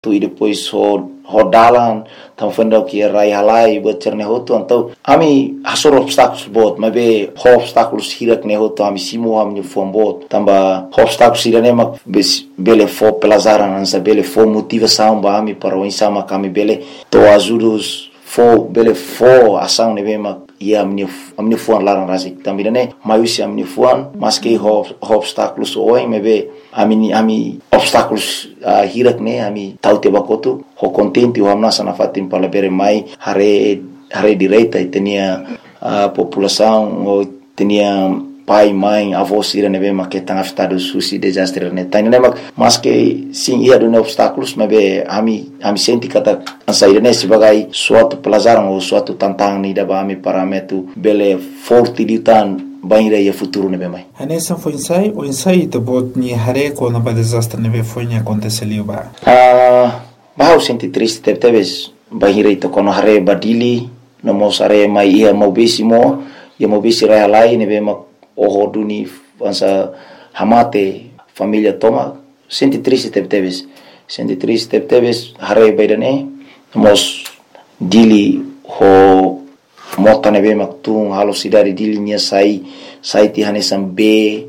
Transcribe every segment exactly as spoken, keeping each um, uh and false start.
e depois ho rodalan tam fenda que rai halai buat cerne hotu então ami hasor obstáculos bot mas be obstáculos hirak ne hotu ami simo ami fom bot tamba obstáculos irane mak bele fo pelazaran ansa bele fo motivação ba ami para o insama kami bele to ajudos fo bele fo ação ne be mak ia amni amni fuan larang rasik tambirane mayusi amni fuan mas que obstáculos oi mebe ami ami obstáculos uh, hirak ne ami taute bakotu ho contente o amna sana fatim pala bere mai hare hare direita tenia a uh, população o tenia pai mãe avós irane be maketang afetado susi desastre ne tani mak mas que sim ia do obstáculos mebe ami ami senti kata ansa irane sebagai suatu pelajaran ou suatu tantang ni daba ami parametu bele forte ditan banira ia futuro nebe mai. Hanessa foi ensaio o ensaio de bot ni hare quando ba desastre nebe foi ni aconteceu ba. Ah, ba senti triste teve teves banira ito kono hare badili no mosare mai ia mobisimo ia mobisi rai lai nebe mak oho duni ansa hamate família toma senti triste teve teves senti triste teve teves hare baidane mos dili ho mota nebe maktung halo sidari dilinya sai sai ti hanesam be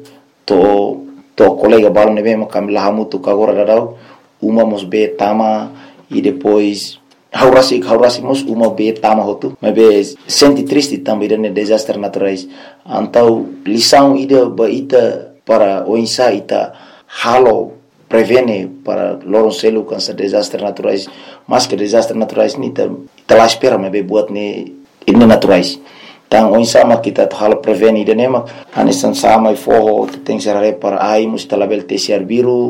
to to colega balo nebe makam lahamu tu kagora dadau uma mos be tama e depois haurasi haurasi mos uma be tama hotu mebe senti triste também de desastre naturais antau lição ida ba ita para o insa ita halo prevene para loron selu cansa desastre naturais mas que desastre naturais ni ta ita la espera mebe buat ne ini naturais tang oin sama kita hal preveni de nema anisan sama i foho tem serare para ai mus talabel tesiar biru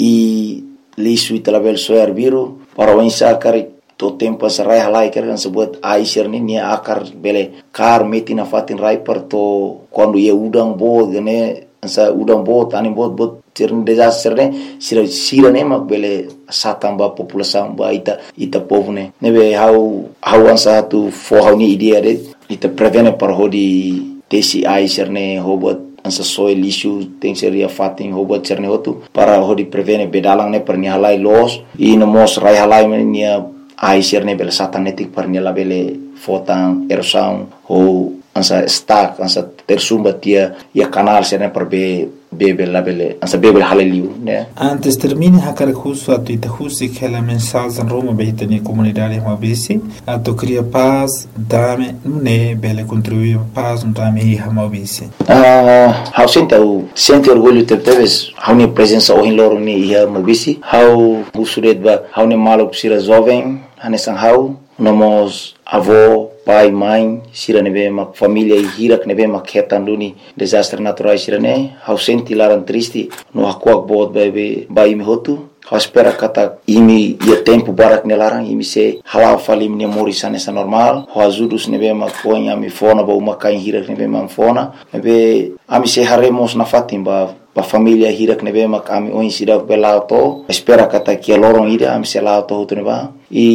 i lisu talabel soar biru para oin sakari to tempo sarai halai kan sebut ai serni ni akar bele kar metina fatin rai per to quando ia udang bo gene sa udang bo tani bot bot cerni desastre ne sira sira nema bele satamba população ba ita ita povne nebe hau hau ansa tu fo hau ni idea de ita prevene para hodi tesi ai serne hobot ansa soil issue tem seria fatin hobot serne hotu para hodi prevene bedalang ne per ni halai los i no mos rai halai ni ai serne bele satanetik per ni la bele fotan erosão ho ansa stack ansa tersumba tia ia canal serne per be bebe la bele ansa bebe haleliu né antes termine hakar justo a tu justi que la mensagem en Roma behita ni comunidade mobisi a to cria paz dame ne bele contribuir paz no dame hi mobisi ah how senta o sente orgulho te teves how ni presença o in loro ni hi mobisi how usuret ba how ni malo sira jovem hanesan how nomos avô pai mãe sira nebe mak família hirak nebe mak hetanduni desastre naturais sira ne how senti laran triste no akuak bot bebe bai mi hotu how espera kata imi ia tempo barak ne larang imi se halau falim ne morisane sa normal how ajudus nebe mak ponya mi fona ba uma kain hirak nebe mak fona nebe ami se haremos na fatim ba ba família hirak nebe mak ami oin sira belauto espera kata kia lorong ida ami se lauto hotu neba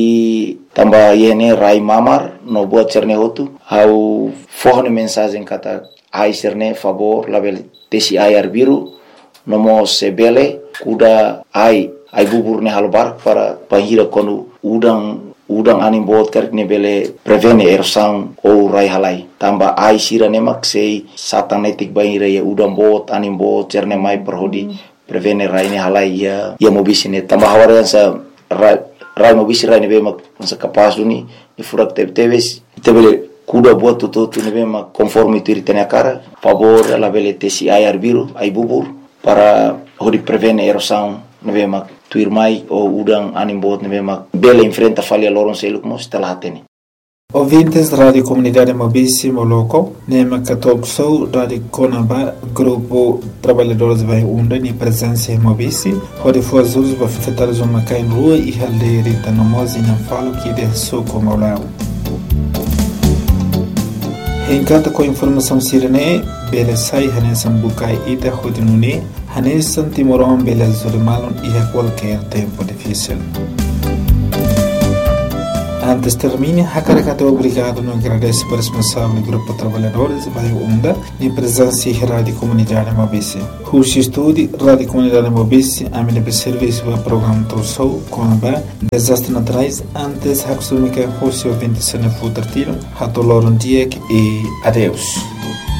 e tamba yene rai mamar no buat cerne hotu au fohne mensagem kata ai cerne favor label tesi ai arbiru no mo sebele kuda ai ai bubur ne halbar para pahira konu udang udang anim bot kerk ne bele prevene erosão ou rai halai tamba ai sira ne mak sei satanetik bahira ya udang bot anim bot cerne mai perhodi prevene rai ne halai ya ya mobisi ne tamba hawarian sa rai rai mobisi rai ne be mak sa kapas duni ni furak te teves tebele kuda buat tutu tu ne be mak conforme tu ritene cara favor la bele tesi ai arbiru ai bubur para hodi prevene erosão ne be mak tuir mai o udang anim bot ne be mak bele enfrenta falha loron seluk mos talateni. Ouvintes da Rádio Comunidade Mobisi Moloco, Nema Catok Sou, Rádio Conaba, Grupo Trabalhadores Vai Unda, ni presença em Mobisi, onde foi as usos para afetar uma cai rua e halere tanomos e não falo que de sou como lá. Encanta com informação sirene, bele sai hanesan bukai ida hodinune, hanesan timoron bele zulmalon e a qualquer tempo difícil. Antes termine, Hakarakato obrigado no agradece para o responsável do Grupo Trabalhadores Bairro Onda e presença da Rádio Comunitária Mobisi. O estúdio Rádio Comunitária Mobisi a mim de serviço para o programa Troçou com a desastre naturais antes Haksumika Rossio vinte e sete futuro, Hatolor um dia e adeus.